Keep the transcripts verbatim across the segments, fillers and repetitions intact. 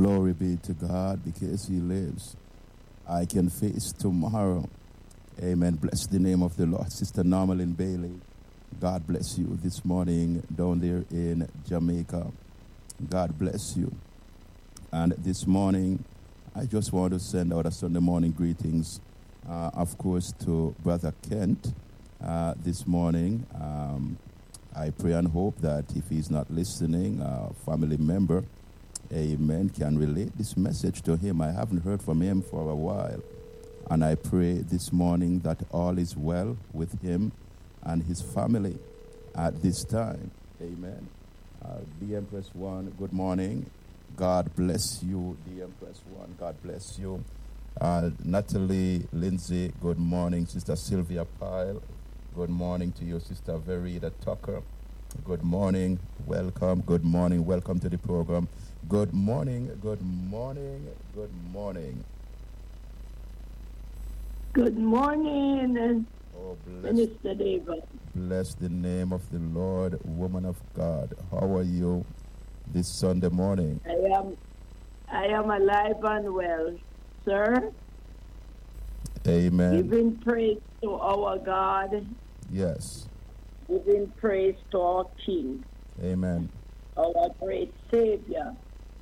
Glory be to God, because he lives, I can face tomorrow. Amen. Bless the name of the Lord. Sister Normalin Bailey, God bless you this morning down there in Jamaica. God bless you. And this morning, I just want to send out a Sunday morning greetings, uh, of course, to Brother Kent uh, this morning. Um, I pray and hope that if he's not listening, a family member, amen, can relate this message to him. I haven't heard from him for a while. And I pray this morning that all is well with him and his family at this time. Amen. Uh, D M Press One, good morning. God bless you. D M Press One, God bless you. Uh, Natalie Lindsay, good morning. Sister Sylvia Pyle, good morning to you. Sister Verida Tucker, good morning. Welcome. Good morning. Welcome to the program. Good morning. Good morning. Good morning. Good morning, oh, bless, Minister David. Bless the name of the Lord, woman of God. How are you this Sunday morning? I am, I am alive and well, sir. Amen. Giving praise to our God. Yes. Giving praise to our King. Amen. Our great Savior.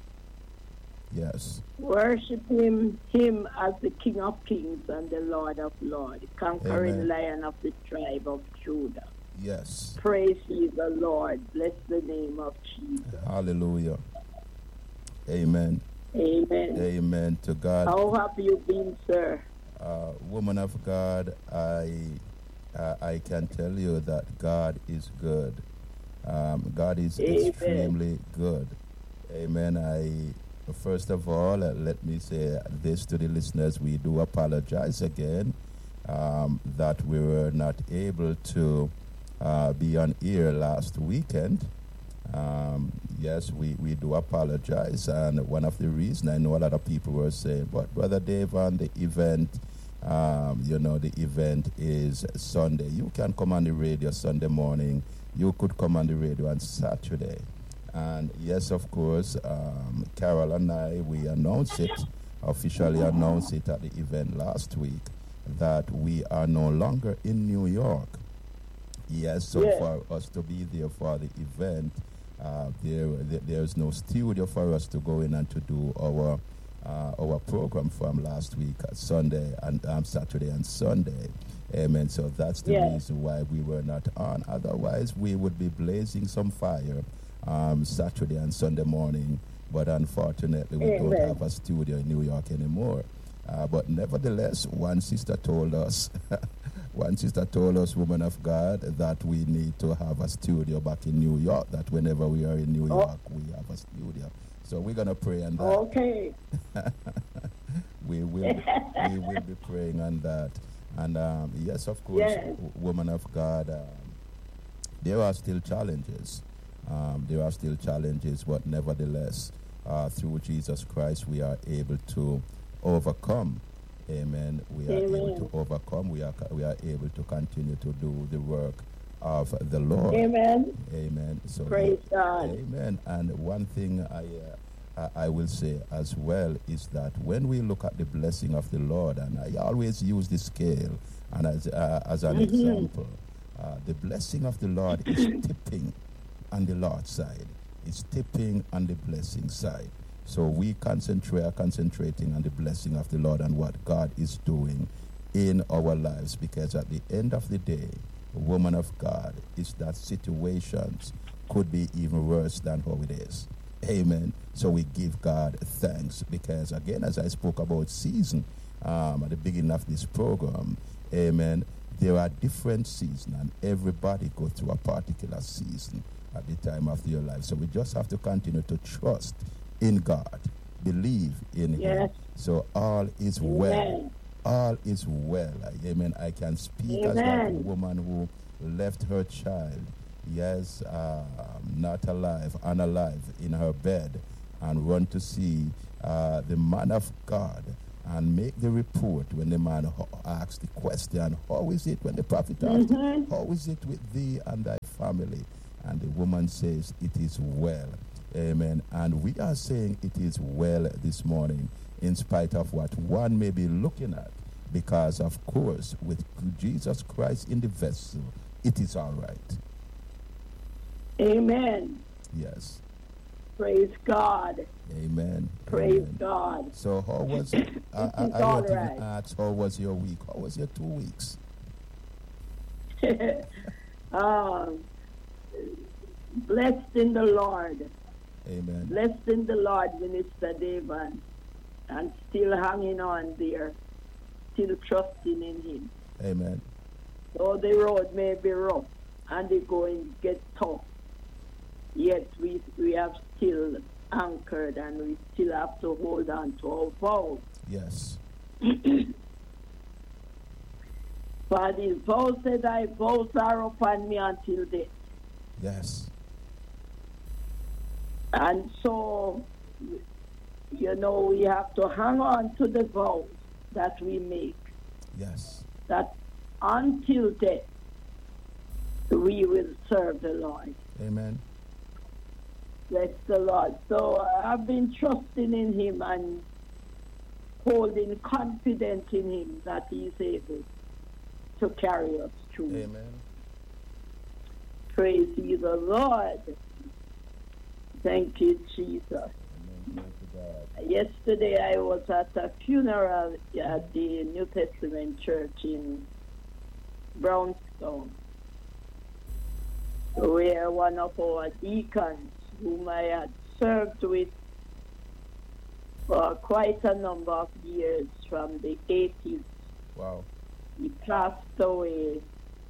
Yes. Worship him, him as the King of Kings and the Lord of Lords, conquering Amen. Lion of the tribe of Judah. Yes. Praise ye the Lord. Bless the name of Jesus. Hallelujah. Amen. Amen. Amen to God. How have you been, sir? Uh, woman of God, I uh, I can tell you that God is good. Um, God is Amen. extremely good. Amen. I first of all, uh, let me say this to the listeners: we do apologize again um, that we were not able to uh, be on air last weekend. Um, yes, we, we do apologize, and one of the reasons I know a lot of people were saying, but Brother Dave, on the event, um, you know, the event is Sunday. You can come on the radio Sunday morning. You could come on the radio on Saturday. And yes, of course, um, Carol and I, we announced it, officially announced it at the event last week, that we are no longer in New York. Yes, so yes. for us to be there for the event, uh, there, there there's no studio for us to go in and to do our uh, our program from last week, uh, Sunday and um, Saturday and Sunday. Amen. So that's the yes. reason why we were not on. Otherwise, we would be blazing some fire um, Saturday and Sunday morning. But unfortunately, we Amen. don't have a studio in New York anymore. Uh, but nevertheless, one sister told us, one sister told us, woman of God, that we need to have a studio back in New York, that whenever we are in New oh. York, we have a studio. So we're going to pray on that. Okay. we, will, we will be praying on that. And um, yes, of course, yes. w- woman of God, um, there are still challenges. Um, there are still challenges, but nevertheless, uh, through Jesus Christ, we are able to overcome. Amen. We are Amen. able to overcome. We are we are able to continue to do the work of the Lord. Amen. Amen. So praise yeah, God. Amen. And one thing I uh, I will say as well is that when we look at the blessing of the Lord, and I always use the scale and as uh, as an mm-hmm. example, uh, the blessing of the Lord is tipping on the Lord's side. It's tipping on the blessing side. So we concentrate, are concentrating on the blessing of the Lord and what God is doing in our lives, because at the end of the day, woman of God, is that situations could be even worse than how it is. Amen. So we give God thanks, because again, as I spoke about season um, at the beginning of this program, amen, there are different seasons and everybody goes through a particular season at the time of their life. So we just have to continue to trust in God, believe in yes. Him. So all is Amen. well. All is well. Amen. I can speak Amen. as that woman who left her child, yes, uh, not alive, unalive, in her bed, and run to see uh, the man of God and make the report when the man ho- asks the question, how is it, when the prophet asked, mm-hmm. how is it with thee and thy family? And the woman says, it is well. Amen. And we are saying it is well this morning, in spite of what one may be looking at, because, of course, with Jesus Christ in the vessel, it is all right. Amen. Yes. Praise God. Amen. Praise Amen. God. So how was it? I, I, I all don't even right. ask, how was your week? How was your two weeks? um, blessed in the Lord. Amen. Blessed in the Lord, Minister David, and still hanging on there, still trusting in him. Amen. Though the road may be rough and the going get tough, yet we we have still anchored and we still have to hold on to our vows. Yes. For his vow said, thy vows are upon me until death. Yes. And so, you know, we have to hang on to the vows that we make. Yes. That until death, we will serve the Lord. Amen. Bless the Lord. So I've been trusting in him and holding confidence in him that he is able to carry us through. Amen. Praise ye the Lord. Thank you, Jesus. Amen. God. Yesterday I was at a funeral at the New Testament Church in Brownstone, where one of our deacons, whom I had served with for quite a number of years from the eighties. Wow. He passed away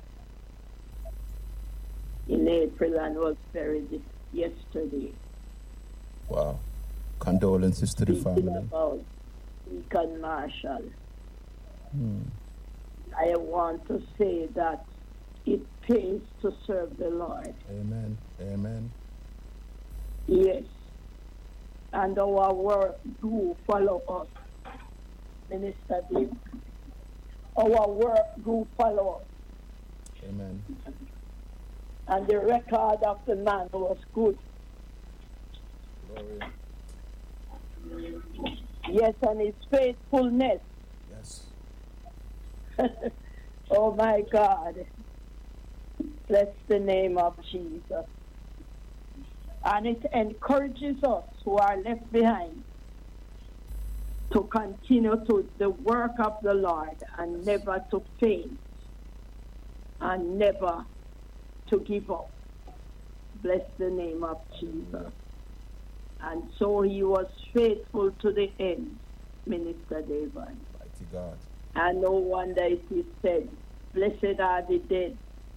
in April and was buried yesterday. Wow. Condolences to the Speaking family. about Deacon Marshall, Hmm. I want to say that it pays to serve the Lord. Amen. Amen. Yes. And our work do follow us, Minister Dave. Our work do follow us. Amen. And the record of the man was good. Glory. Yes, and his faithfulness. Yes. Oh my God. Bless the name of Jesus. And it encourages us who are left behind to continue to the work of the Lord and never to faint and never to give up. Bless the name of Jesus. And so he was faithful to the end, Minister David. Mighty God. And no wonder it is said, blessed are the dead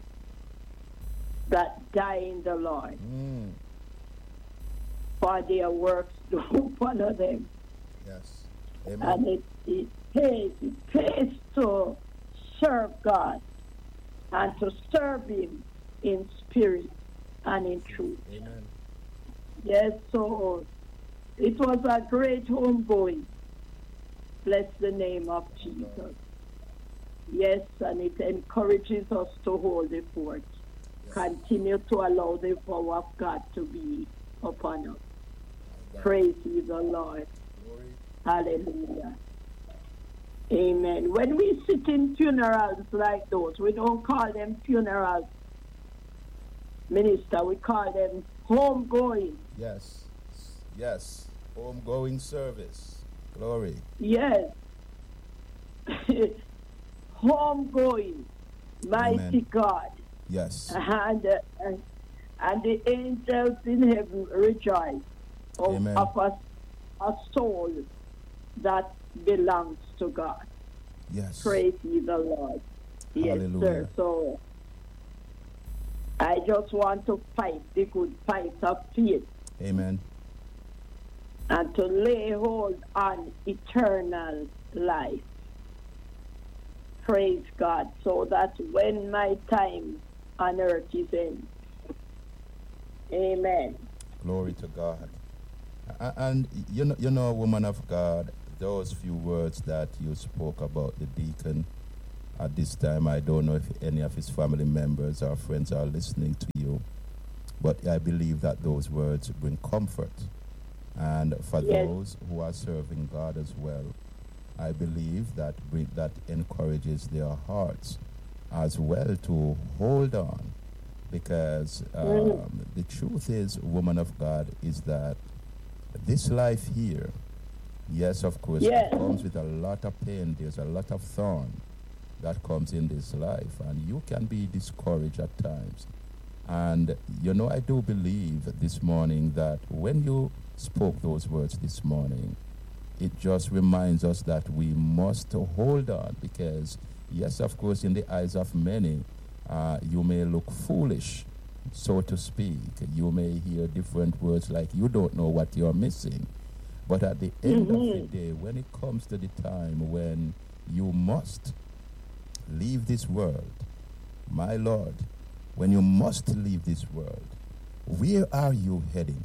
that die in the Lord, Mm. for their works do follow them. Yes. And Amen. it, it pays, it pays to serve God and to serve him in spirit and in truth. Amen. Yes, so it was a great homegoing. Bless the name of Jesus. Yes, and it encourages us to hold the fort. Yes. Continue to allow the power of God to be upon us. God. Praise ye the Lord. Glory. Hallelujah. Amen. When we sit in funerals like those, we don't call them funerals, Minister. We call them homegoing. Yes. Yes. Homegoing service. Glory. Yes. Homegoing. Mighty Amen. God. Yes. And, uh, and, and the angels in heaven rejoice of, Amen. of a, a soul that belongs to God. Yes. Praise ye the Lord. Yes, Hallelujah. sir. So I just want to fight the good fight of faith Amen. and to lay hold on eternal life. Praise God. So that when my time on earth is in. Amen. Glory to God. A- And you know, you know, woman of God, those few words that you spoke about the deacon at this time, I don't know if any of his family members or friends are listening to you, But I believe that those words bring comfort. And for Yes. those who are serving God as well, I believe that bring, that encourages their hearts as well to hold on. Because um, Mm. the truth is, woman of God, is that this life here, yes, of course, Yes. it comes with a lot of pain. There's a lot of thorn that comes in this life, and you can be discouraged at times. And, you know, I do believe this morning that when you spoke those words this morning, it just reminds us that we must hold on because, yes, of course, in the eyes of many, uh, you may look foolish, so to speak. You may hear different words like you don't know what you're missing. But at the end Mhm. of the day, when it comes to the time when you must leave this world, my Lord, when you must leave this world, where are you heading?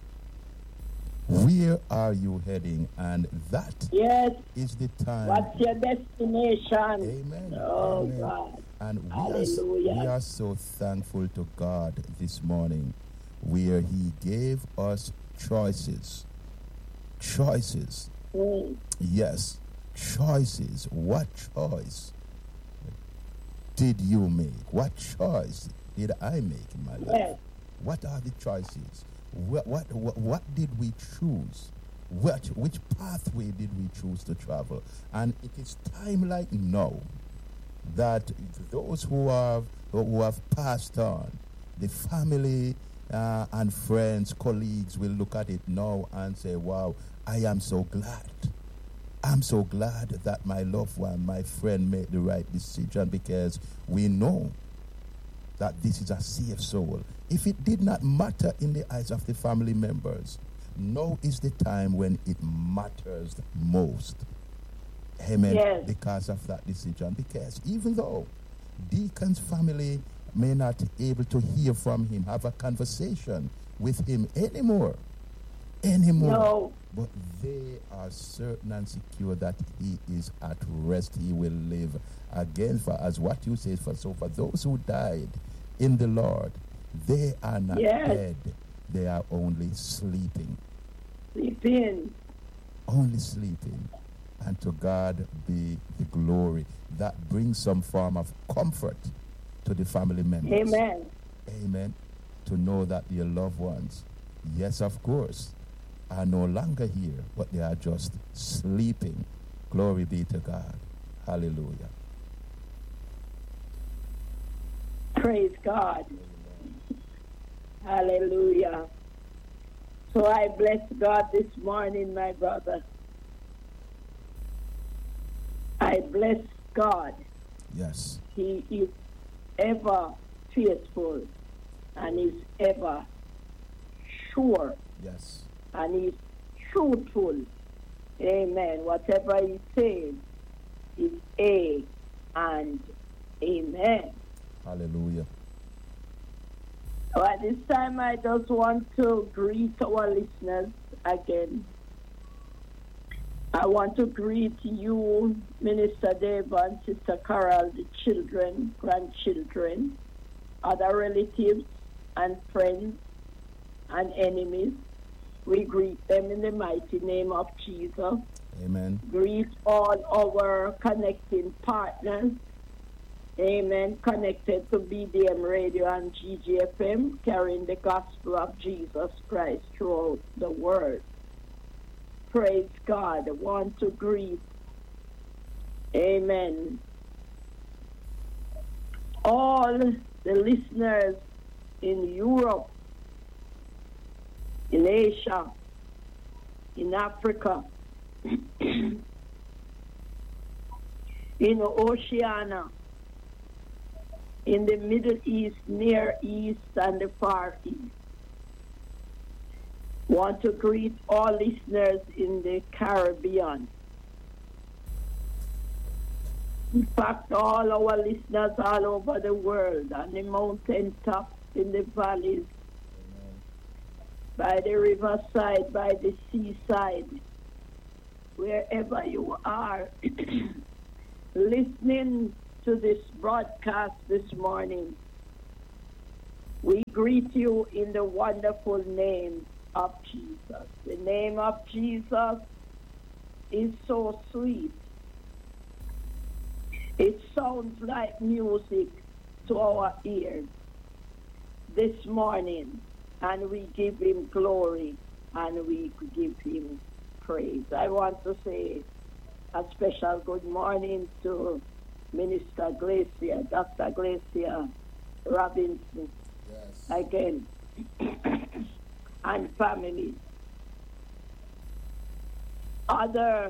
Where are you heading? And that Yes. is the time. What's your destination? Amen. Oh, Amen. God. And we are, s- Hallelujah. we are so thankful to God this morning where He gave us choices. Choices. Mm. Yes, choices. What choice did you make? What choice did I make in my life? Yes. What are the choices? What, what, what, what did we choose? What, which pathway did we choose to travel? And it is time like now that those who have, who have passed on, the family uh, and friends, colleagues will look at it now and say, wow, I am so glad. I'm so glad that my loved one, my friend, made the right decision because we know that this is a safe soul. If it did not matter in the eyes of the family members, now is the time when it matters most. Amen. Yes. Because of that decision. Because even though Deacon's family may not be able to hear from him, have a conversation with him anymore, anymore. No. But they are certain and secure that he is at rest. He will live again. For as what you say, for so for those who died in the Lord, they are not Yes. dead. They are only sleeping. Sleeping. Only sleeping. And to God be the glory. That brings some form of comfort to the family members. Amen. Amen. To know that their loved ones, yes, of course, are no longer here, but they are just sleeping. Glory be to God. Hallelujah. Praise God. Hallelujah. So I bless God this morning, my brother. I bless God. Yes. He is ever faithful and is ever sure Yes. and is truthful. Amen. Whatever he says is A and amen. Hallelujah. So at this time, I just want to greet our listeners again. I want to greet you, Minister Dave and Sister Carol, the children, grandchildren, other relatives and friends and enemies. We greet them in the mighty name of Jesus. Amen. Greet all our connecting partners. Amen. Connected to B D M Radio and G G F M, carrying the gospel of Jesus Christ throughout the world. Praise God. I want to greet. Amen. All the listeners in Europe, in Asia, in Africa, in Oceania, in the Middle East, Near East, and the Far East. Want to greet all listeners in the Caribbean. In fact, all our listeners all over the world, on the mountain tops, in the valleys, by the riverside, by the seaside, wherever you are, listening to this broadcast this morning. We greet you in the wonderful name of Jesus. The name of Jesus is so sweet. It sounds like music to our ears this morning, and we give him glory and we give him praise. I want to say a special good morning to Minister Glacia, Doctor Glacia Robinson, yes. Again, and family. Other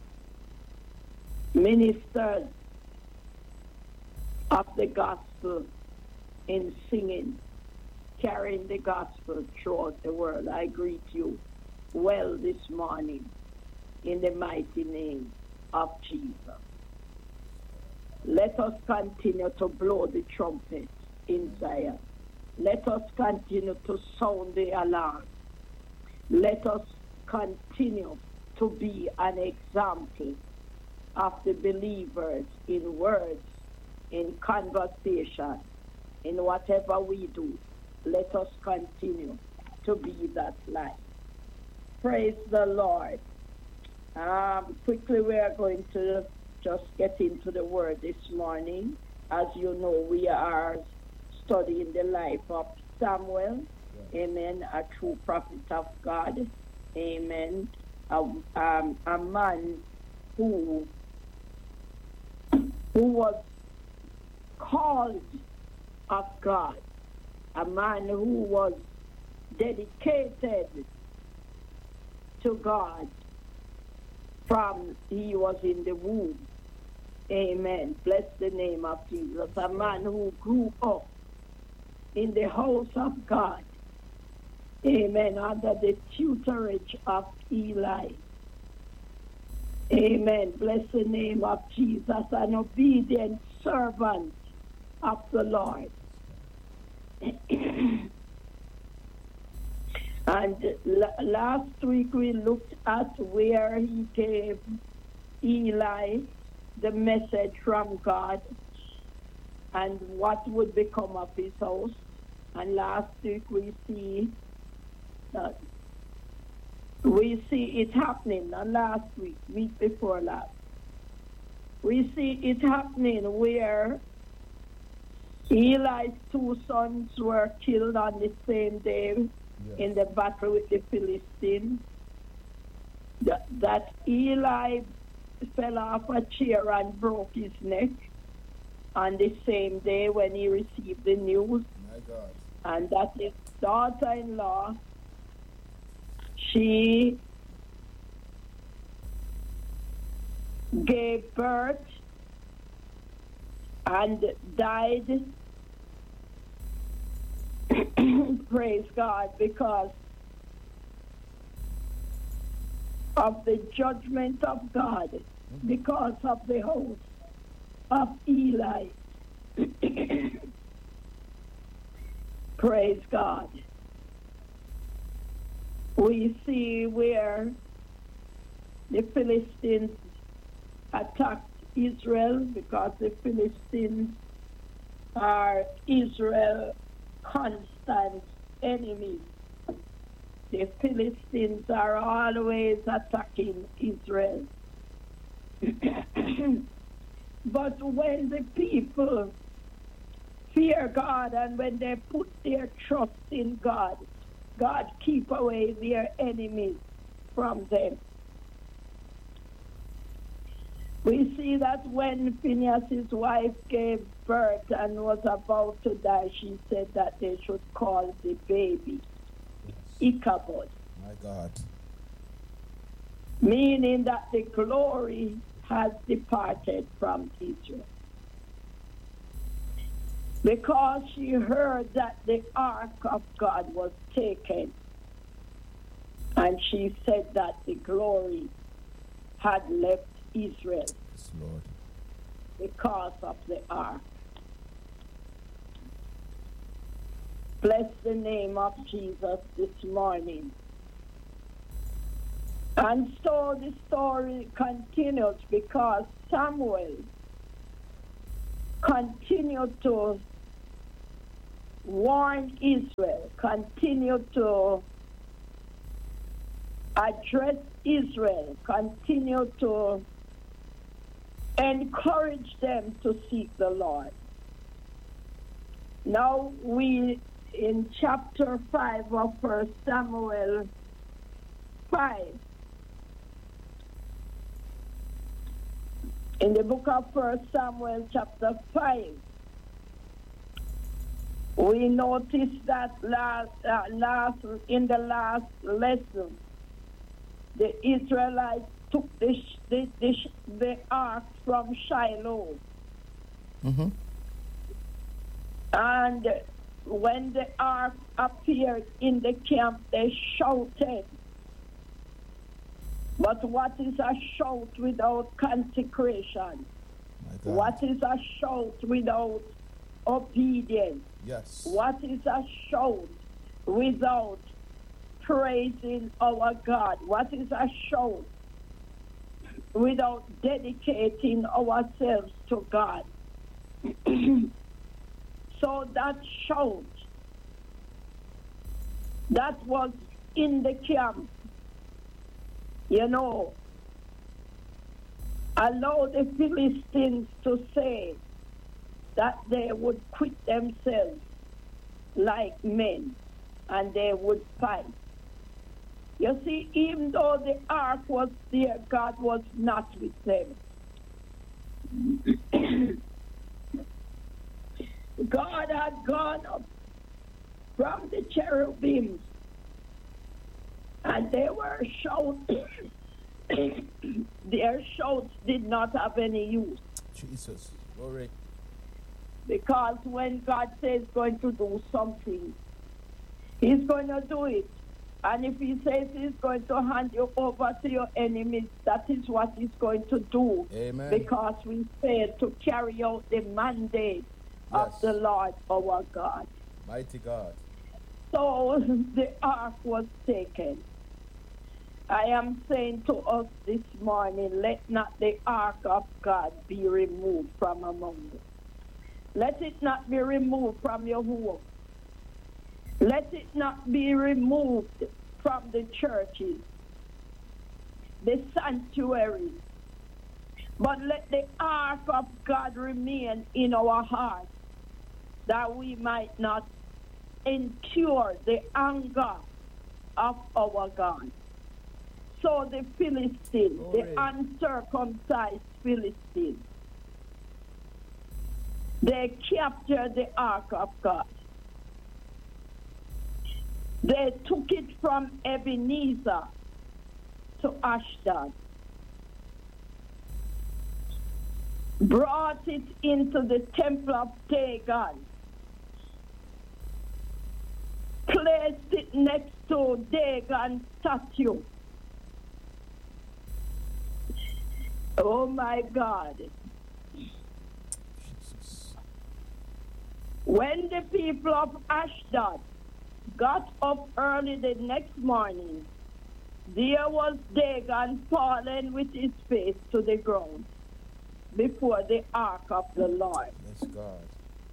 ministers of the gospel in singing, carrying the gospel throughout the world. I greet you well this morning in the mighty name of Jesus. Let us continue to blow the trumpet in Zion. Let us continue to sound the alarm. Let us continue to be an example of the believers in words, in conversation, in whatever we do. Let us continue to be that light. Praise the Lord. Um, quickly, we are going to just get into the word this morning. As you know, we are studying the life of Samuel. Yeah. Amen. A true prophet of God. Amen. A, um, a man who, who was called of God. A man who was dedicated to God from he was in the womb. Amen. Bless the name of Jesus. A man who grew up in the house of God. Amen. Under the tutorage of Eli. Amen. Bless the name of Jesus. An obedient servant of the Lord. And l- last week we looked at where he gave Eli the message from God and what would become of his house. And last week we see that we see it happening. And last week, week before last, we see it happening where Eli's two sons were killed on the same day. Yes. In the battle with the Philistines. That, that Eli fell off a chair and broke his neck on the same day when he received the news. My God. And that his daughter-in-law, she gave birth and died. Praise God, because of the judgment of God, because of the host of Eli. Praise God. We see where the Philistines attacked Israel, because the Philistines are Israel's constant enemies. The Philistines are always attacking Israel. But when the people fear God and when they put their trust in God, God keep away their enemies from them. We see that when Phinehas' wife gave birth and was about to die, she said that they should call the baby Ichabod. My God. Meaning that the glory has departed from Israel. Because she heard that the ark of God was taken, and she said that the glory had left Israel. Yes, Lord. Because of the ark. Bless the name of Jesus this morning. And so the story continues because Samuel continued to warn Israel, continue to address Israel, continue to encourage them to seek the Lord. Now we, in chapter five of First Samuel five, in the book of First Samuel chapter five, we notice that last, uh, last in the last lesson, the Israelites took the, the, the, the ark from Shiloh. Mm-hmm. And when the ark appeared in the camp, they shouted. But what is a shout without consecration? What is a shout without obedience? Yes. What is a shout without praising our God? What is a shout without dedicating ourselves to God? So that shout that was in the camp, you know, allow the Philistines to say that they would quit themselves like men and they would fight. You see, even though the ark was there, God was not with them. God had gone up from the cherubims and they were shouting. Their shouts did not have any use. Jesus, glory. Because when God says he's going to do something, he's going to do it. And if he says he's going to hand you over to your enemies, that is what he's going to do. Amen. Because we failed to carry out the mandate of Yes. the Lord our God. Mighty God. So the ark was taken. I am saying to us this morning, let not the ark of God be removed from among us. Let it not be removed from your home. Let it not be removed from the churches, the sanctuaries. But let the ark of God remain in our hearts, that we might not endure the anger of our God. So the Philistines, Glory. the uncircumcised Philistines, they captured the ark of God. They took it from Ebenezer to Ashdod, brought it into the temple of Dagon, placed it next to Dagon's statue. Oh my God. Jesus. When the people of Ashdod got up early the next morning, there was Dagon fallen with his face to the ground before the ark of the Lord. Yes, God.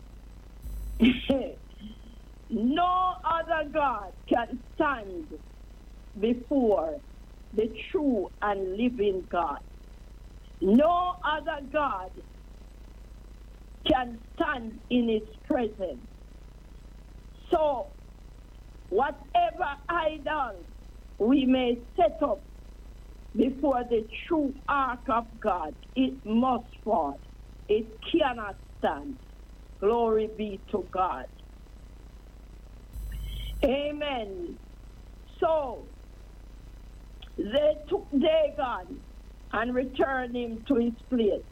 No other God can stand before the true and living God. No other God can stand in his presence. So, whatever idol we may set up before the true ark of God, it must fall. It cannot stand. Glory be to God. Amen. So, they took Dagon and returned him to his place.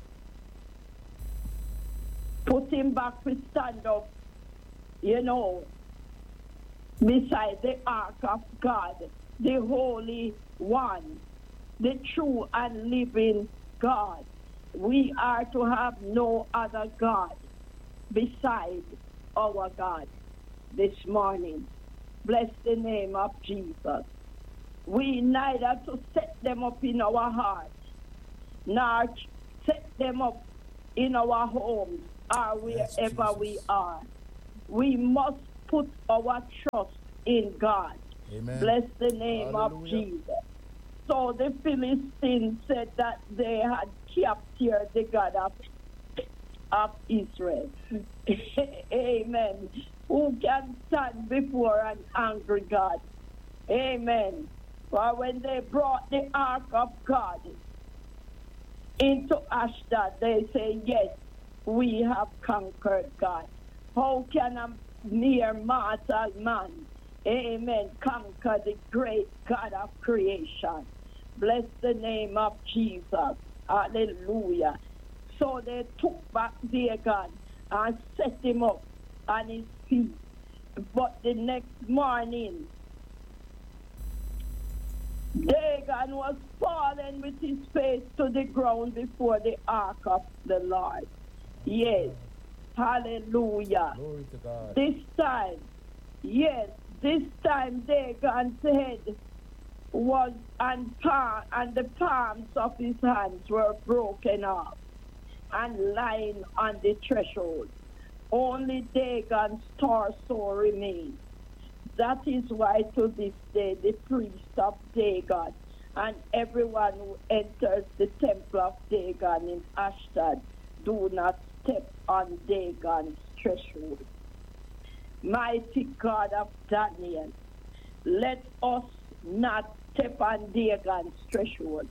Put him back to stand up, you know, beside the ark of God, the Holy One, the true and living God. We are to have no other God beside our God this morning. Bless the name of Jesus. We neither to set them up in our hearts, nor set them up in our homes or wherever Yes, we Jesus. are. We must put our trust in God. Amen. Bless the name Hallelujah. of Jesus. So the Philistines said that they had captured the God of, of Israel. Amen. Who can stand before an angry God? Amen. For when they brought the ark of God into Ashdod, they say, yes, we have conquered God. How can a mere mortal man, amen, conquer the great God of creation? Bless the name of Jesus. Hallelujah. So they took back Dagon and set him up on his feet. But the next morning, Dagon was fallen with his face to the ground before the ark of the Lord. Yes. Hallelujah. Glory to God. This time, yes, this time Dagon's head was and palm, and the palms of his hands were broken off and lying on the threshold. Only Dagon's torso remained. That is why to this day the priest of Dagon and everyone who enters the temple of Dagon in Ashdod do not step on Dagon's threshold. Mighty God of Daniel, let us not step on Dagon's threshold,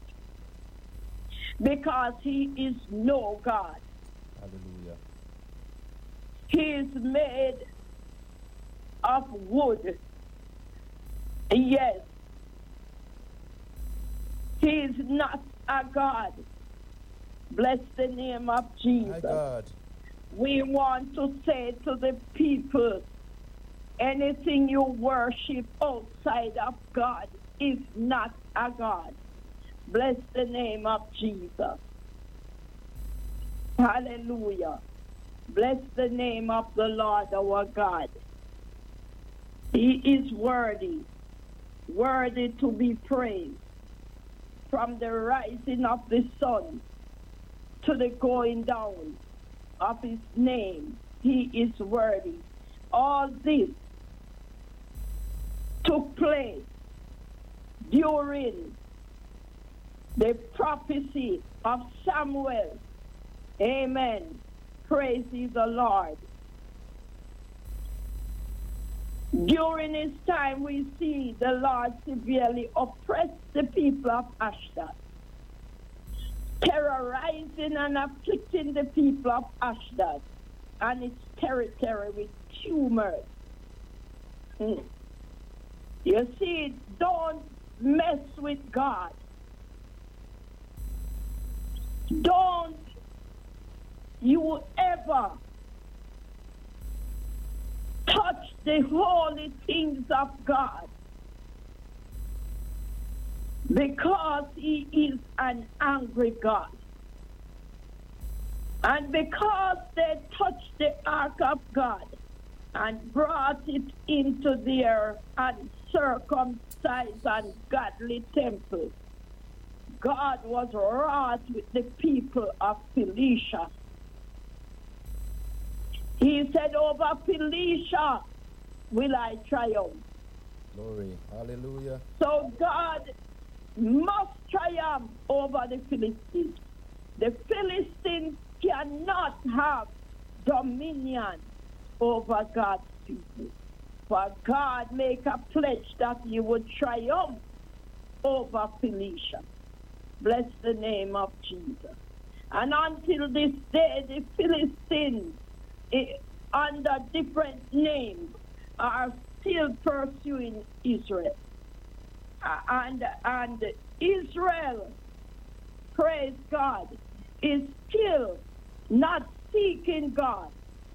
because he is no God. Hallelujah. He is made of wood. Yes. He is not a God. Bless the name of Jesus. My God. We want to say to the people, anything you worship outside of God is not a God. Bless the name of Jesus. Hallelujah. Bless the name of the Lord our God. He is worthy, worthy to be praised. From the rising of the sun to the going down of his name, he is worthy. All this took place during the prophecy of Samuel. Amen. Praise ye the Lord. During his time, we see the Lord severely oppress the people of Ashdod, terrorizing and afflicting the people of Ashdod and its territory with tumors. Mm. You see, don't mess with God. Don't you ever touch the holy things of God, because he is an angry God. And because they touched the ark of God and brought it into their uncircumcised and godly temple, God was wroth with the people of Philistia. He said, over Philistia will I triumph. Glory. Hallelujah. So God must triumph over the Philistines. The Philistines cannot have dominion over God's people. For God make a pledge that he would triumph over Philistia. Bless the name of Jesus. And until this day, the Philistines, under different names, are still pursuing Israel. And, and Israel, praise God, is still not seeking God.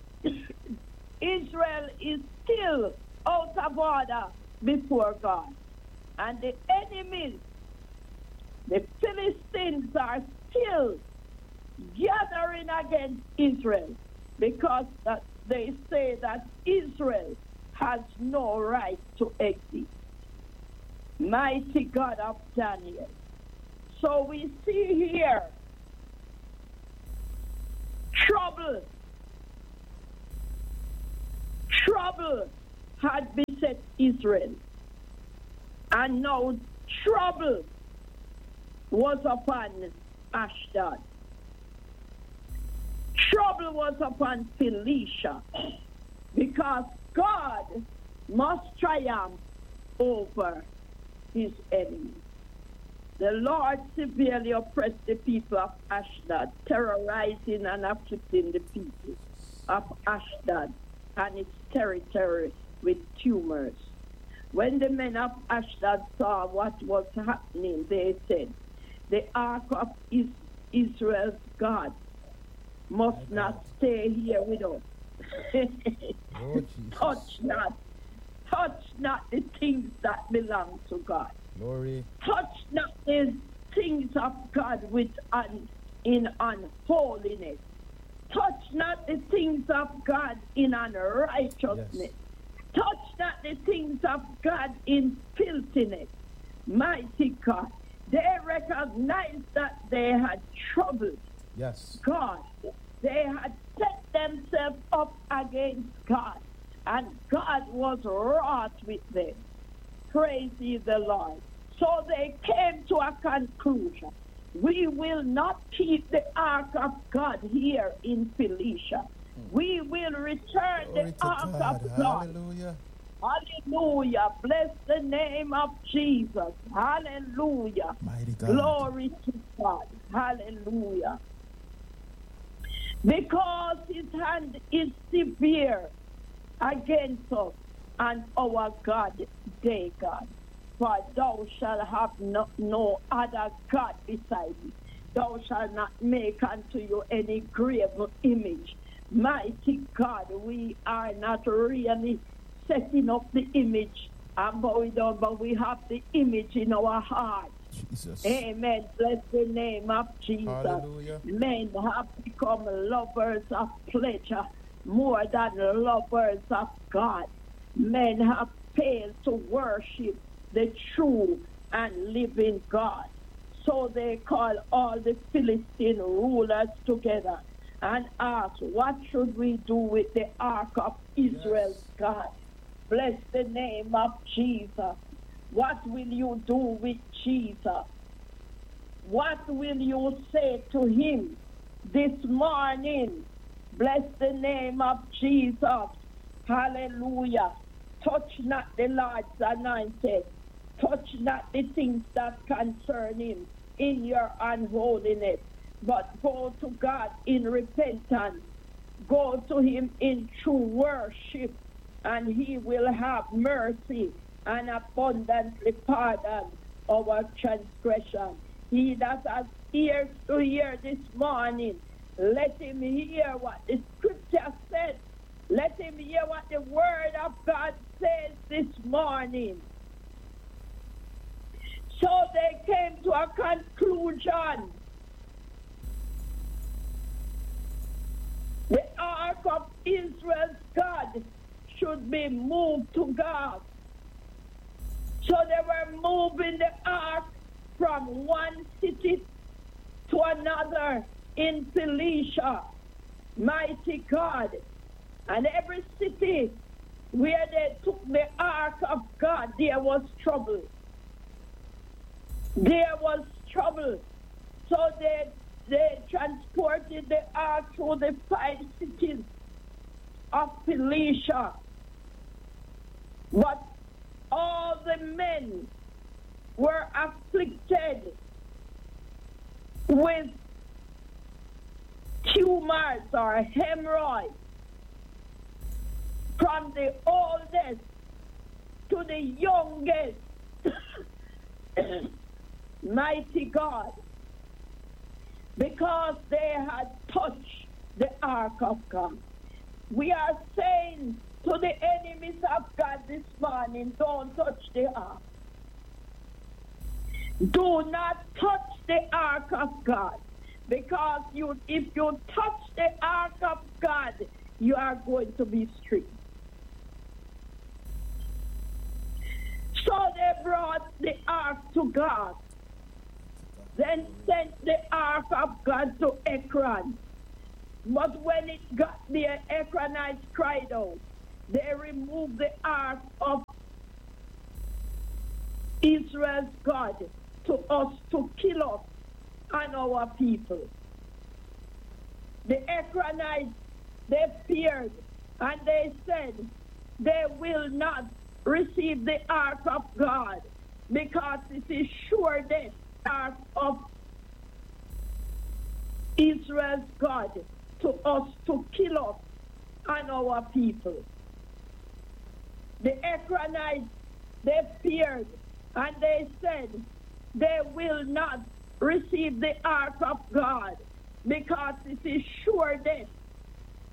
Israel is still out of order before God. And the enemies, the Philistines, are still gathering against Israel, because that they say that Israel has no right to exist. Mighty God of Daniel. So we see here trouble, trouble had beset Israel, and now trouble was upon Ashdod. Trouble was upon Philistia, because God must triumph over his enemy. The Lord severely oppressed the people of Ashdod, terrorizing and afflicting the people of Ashdod and its territory with tumors. When the men of Ashdod saw what was happening, they said, the ark of is- Israel's God must not stay here with us. Oh, Touch not, touch not the things that belong to God. Glory. Touch not the things of God with un, in unholiness. Touch not the things of God in unrighteousness. Yes. Touch not the things of God in filthiness. Mighty God, they recognized that they had troubled Yes. God. They had set themselves up against God, and God was wroth with them. Praise ye the Lord. So they came to a conclusion. We will not keep the ark of God here in Philistia. We will return Glory the to ark God. of God. Hallelujah. Hallelujah. Bless the name of Jesus. Hallelujah. Mighty God. Glory to God. Hallelujah. Because his hand is severe against us and our God, day God. For thou shalt have no, no other God beside thee. Thou shalt not make unto you any graven image. Mighty God, we are not really setting up the image and bowing down, but we have the image in our heart. Jesus. Amen. Bless the name of Jesus. Hallelujah. Men have become lovers of pleasure more than lovers of God. Men have failed to worship the true and living God. So they call all the Philistine rulers together and ask, what should we do with the ark of Israel's Yes. God? Bless the name of Jesus. What will you do with Jesus? What will you say to him this morning? Bless the name of Jesus. Hallelujah. Touch not the Lord's anointed. Touch not the things that concern him in your unholiness, but go to God in repentance. Go to him in true worship, and he will have mercy and abundantly pardon our transgression. He that has ears to hear this morning, let him hear what the scripture says. Let him hear what the word of God says this morning. So they came to a conclusion. The ark of Israel's God should be moved to God. So they were moving the ark from one city to another in Philistia. Mighty God. And every city where they took the ark of God, there was trouble. There was trouble. So they, they transported the ark through the five cities of Philistia. But all the men were afflicted with tumors or hemorrhoids, from the oldest to the youngest. Mighty God, because they had touched the ark of God. We are saying to the enemies of God this morning, don't touch the ark. Do not touch the ark of God, because you, if you touch the ark of God, you are going to be stricken. So they brought the ark to God, then sent the ark of God to Ekron. But when it got there, Ekronites cried out, they removed the ark of Israel's God to us to kill us and our people. The Ekronites, they feared and they said they will not receive the ark of God because it is sure death, ark of Israel's God to us to kill us and our people. The Ekronites, they feared and they said they will not receive the ark of God because it is sure death,